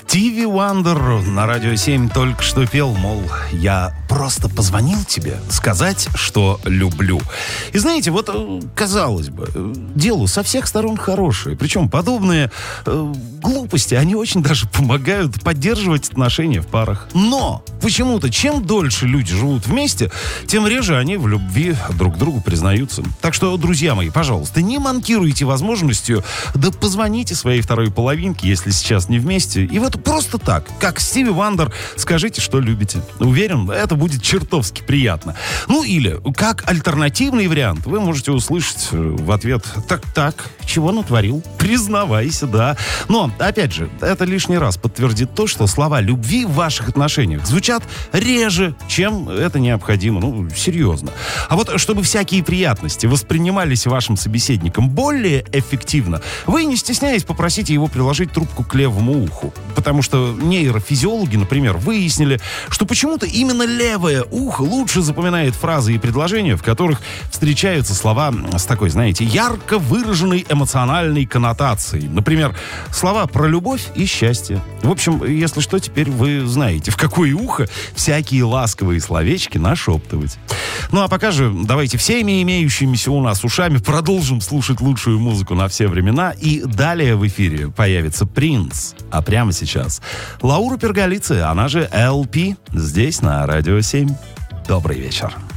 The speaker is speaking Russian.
Стиви Вандер на Радио 7 только что пел, мол, я просто позвонил тебе сказать, что люблю. И знаете, вот, казалось бы, дело со всех сторон хорошее. Причем подобные глупости, они очень даже помогают поддерживать отношения в парах. Но почему-то, чем дольше люди живут вместе, тем реже они в любви друг к другу признаются. Так что, друзья мои, пожалуйста, не манкируйте возможностью, да позвоните своей второй половинке, если сейчас не вместе, и вот просто так, как Стиви Вандер, скажите, что любите. Уверен, это будет чертовски приятно. Ну или, как альтернативный вариант, вы можете услышать в ответ: так, чего натворил? Признавайся, да. Но, опять же, это лишний раз подтвердит то, что слова любви в ваших отношениях звучат реже, чем это необходимо. Ну, серьезно. А вот чтобы всякие приятности воспринимались вашим собеседником более эффективно, вы, не стесняясь, попросите его приложить трубку к левому уху. Потому что нейрофизиологи, например, выяснили, что почему-то именно левое ухо лучше запоминает фразы и предложения, в которых встречаются слова с такой, знаете, ярко выраженной эмоциональной коннотацией. Например, слова про любовь и счастье. В общем, если что, теперь вы знаете, в какое ухо всякие ласковые словечки нашептывать. Ну а пока же давайте всеми имеющимися у нас ушами продолжим слушать лучшую музыку на все времена. И далее в эфире появится Принц. А прямо сейчас Лаура Перголици, она же LP, здесь на Радио 7. Добрый вечер.